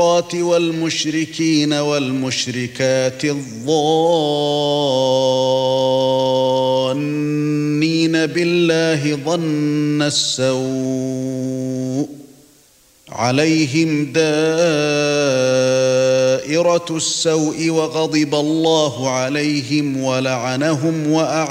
والمشركين والمشركات الظانين بالله ظن السوء عليهم دائرة السوء وغضب الله عليهم ولعنهم